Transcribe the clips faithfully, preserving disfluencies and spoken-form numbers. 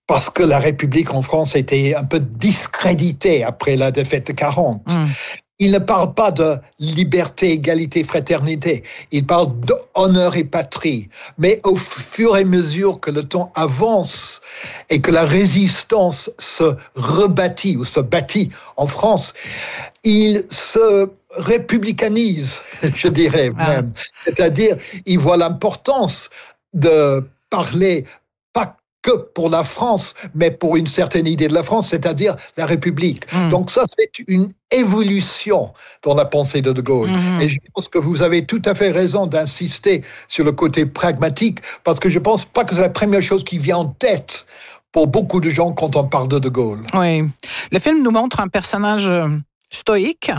parce que la République en France était un peu discréditée après la défaite de quarante. Mm. Il ne parle pas de liberté, égalité, fraternité. Il parle d'honneur et patrie. Mais au fur et à mesure que le temps avance et que la résistance se rebâtit ou se bâtit en France, il se républicanise, je dirais même. Ah. C'est-à-dire, il voit l'importance de parler pas que pour la France, mais pour une certaine idée de la France, c'est-à-dire la République. Mmh. Donc ça, c'est une évolution dans la pensée de De Gaulle. Mmh. Et je pense que vous avez tout à fait raison d'insister sur le côté pragmatique, parce que je pense pas que c'est la première chose qui vient en tête pour beaucoup de gens quand on parle de De Gaulle. Oui. Le film nous montre un personnage stoïque.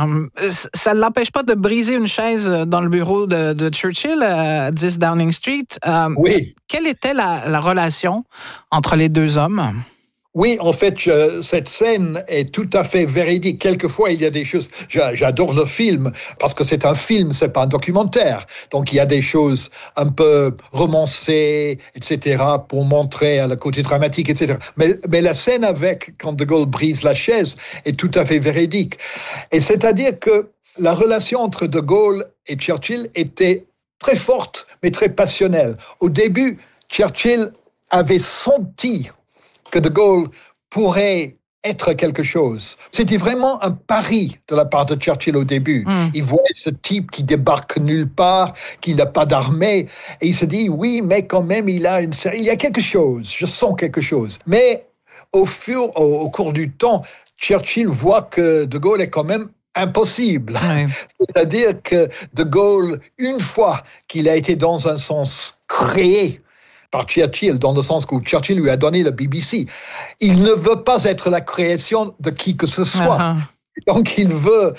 Ça ne l'empêche pas de briser une chaise dans le bureau de, de Churchill à dix Downing Street. Euh, oui. Quelle était la, la relation entre les deux hommes? Oui, en fait, je, cette scène est tout à fait véridique. Quelquefois, il y a des choses... J'adore le film, parce que c'est un film, c'est pas un documentaire. Donc, il y a des choses un peu romancées, et cetera, pour montrer le côté dramatique, et cetera. Mais, mais la scène avec, quand De Gaulle brise la chaise, est tout à fait véridique. Et c'est-à-dire que la relation entre De Gaulle et Churchill était très forte, mais très passionnelle. Au début, Churchill avait senti que De Gaulle pourrait être quelque chose. C'était vraiment un pari de la part de Churchill au début. Mm. Il voit ce type qui débarque nulle part, qui n'a pas d'armée, et il se dit, oui, mais quand même, il a une... il y a quelque chose, je sens quelque chose. Mais au fur, au, au cours du temps, Churchill voit que De Gaulle est quand même impossible. Oui. C'est-à-dire que De Gaulle, une fois qu'il a été dans un sens créé par Churchill, dans le sens où Churchill lui a donné le B B C, il ne veut pas être la création de qui que ce soit. Uh-huh. Donc, il veut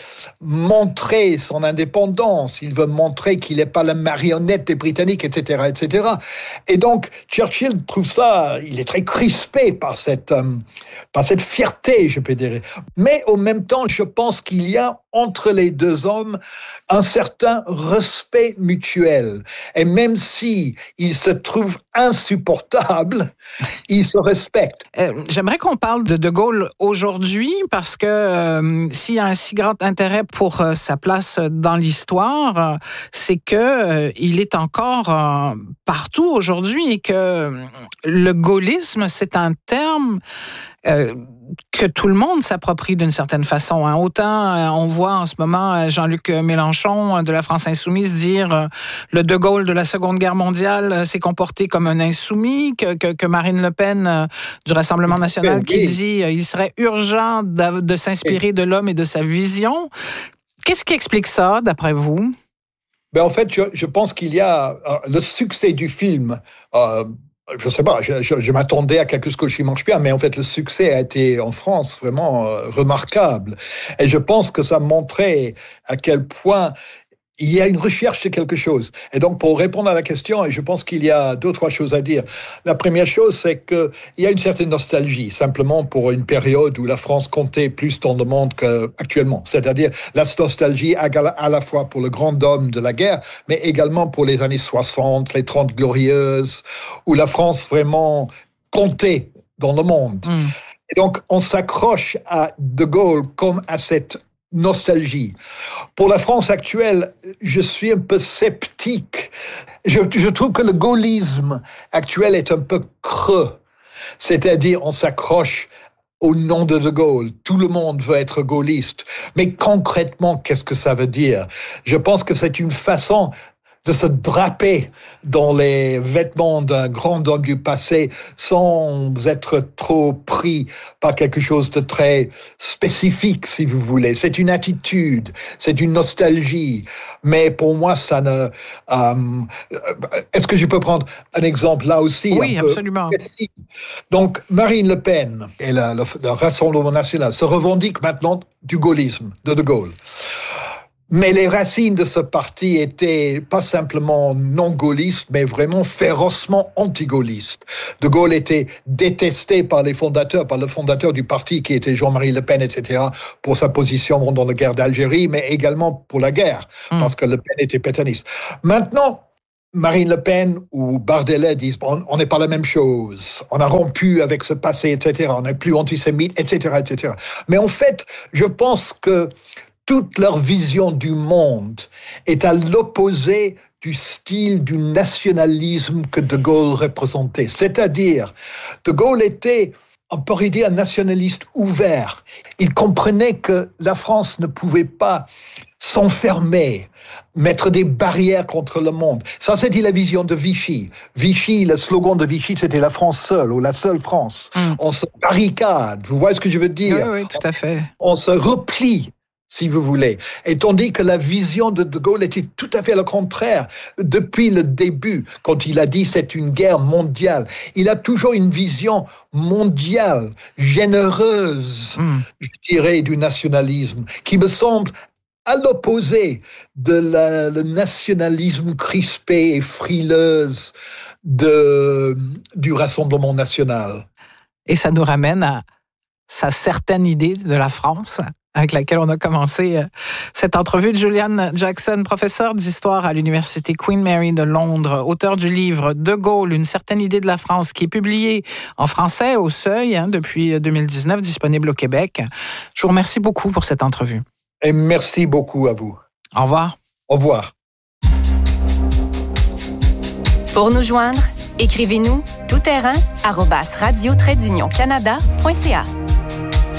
montrer son indépendance, il veut montrer qu'il n'est pas la marionnette des Britanniques, et cetera, et cetera. Et donc, Churchill trouve ça, il est très crispé par cette, euh, par cette fierté, je peux dire. Mais en même temps, je pense qu'il y a entre les deux hommes un certain respect mutuel. Et même si ils se trouvent insupportables, ils se respectent. Euh, j'aimerais qu'on parle de De Gaulle aujourd'hui, parce que euh, s'il y a un si grand intérêt pour euh, sa place dans l'histoire, euh, c'est que euh, il est encore euh, partout aujourd'hui et que euh, le gaullisme, c'est un terme euh, que tout le monde s'approprie d'une certaine façon. Hein. Autant euh, on voit en ce moment Jean-Luc Mélenchon de la France Insoumise dire euh, le De Gaulle de la Seconde Guerre mondiale euh, s'est comporté comme un insoumis, que, que, que Marine Le Pen euh, du Rassemblement national qui dit euh, il serait urgent de, de s'inspirer de l'homme et de sa vision. Qu'est-ce qui explique ça, d'après vous? Ben, en fait, je, je pense qu'il y a euh, le succès du film. Euh, Je ne sais pas, je, je, je m'attendais à quelque chose qui marche bien, mais en fait, le succès a été en France vraiment euh, remarquable. Et je pense que ça montrait à quel point il y a une recherche de quelque chose. Et donc, pour répondre à la question, et je pense qu'il y a deux, trois choses à dire. La première chose, c'est qu'il y a une certaine nostalgie, simplement pour une période où la France comptait plus dans le monde qu'actuellement. C'est-à-dire la nostalgie à la fois pour le grand homme de la guerre, mais également pour les années soixante, les trente glorieuses, où la France vraiment comptait dans le monde. Mm. Et donc, on s'accroche à De Gaulle comme à cette nostalgie. Pour la France actuelle, je suis un peu sceptique. Je, je trouve que le gaullisme actuel est un peu creux. C'est-à-dire, on s'accroche au nom de De Gaulle. Tout le monde veut être gaulliste. Mais concrètement, qu'est-ce que ça veut dire? Je pense que c'est une façon de se draper dans les vêtements d'un grand homme du passé sans être trop pris par quelque chose de très spécifique, si vous voulez. C'est une attitude, c'est une nostalgie. Mais pour moi, ça ne... Euh, est-ce que je peux prendre un exemple là aussi? Oui, absolument. Précis. Donc, Marine Le Pen et le, le, le Rassemblement national se revendiquent maintenant du gaullisme de De Gaulle. Mais les racines de ce parti étaient pas simplement non-gaullistes, mais vraiment férocement anti-gaullistes. De Gaulle était détesté par les fondateurs, par le fondateur du parti qui était Jean-Marie Le Pen, et cetera, pour sa position dans la guerre d'Algérie, mais également pour la guerre, mmh. parce que Le Pen était pétainiste. Maintenant, Marine Le Pen ou Bardelet disent bon, on n'est pas la même chose, on a rompu avec ce passé, et cetera. On n'est plus antisémite, et cetera, et cetera. Mais en fait, je pense que toute leur vision du monde est à l'opposé du style du nationalisme que De Gaulle représentait. C'est-à-dire, De Gaulle était, on pourrait dire, un nationaliste ouvert. Il comprenait que la France ne pouvait pas s'enfermer, mettre des barrières contre le monde. Ça, c'était la vision de Vichy. Vichy, le slogan de Vichy, c'était la France seule, ou la seule France. Mm. On se barricade, vous voyez ce que je veux dire? Oui, oui, tout à fait. On, on se replie, si vous voulez. Et tandis que la vision de De Gaulle était tout à fait le contraire. Depuis le début, quand il a dit c'est une guerre mondiale, il a toujours une vision mondiale, généreuse, mm. je dirais, du nationalisme, qui me semble à l'opposé de la, le nationalisme crispé et frileuse de, du Rassemblement national. Et ça nous ramène à sa certaine idée de la France, avec laquelle on a commencé cette entrevue de Julian Jackson, professeur d'histoire à l'Université Queen Mary de Londres, auteur du livre De Gaulle, une certaine idée de la France, qui est publié en français au Seuil hein, depuis deux mille dix-neuf, disponible au Québec. Je vous remercie beaucoup pour cette entrevue. Et merci beaucoup à vous. Au revoir. Au revoir. Pour nous joindre, écrivez-nous tout terrain arobase radio trait d'union canada point c a.